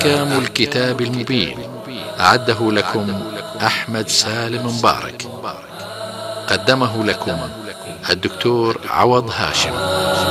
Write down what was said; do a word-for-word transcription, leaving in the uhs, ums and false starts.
أحكام الكتاب المبين، أعده لكم أحمد سالم مبارك، قدمه لكم الدكتور عوض هاشم.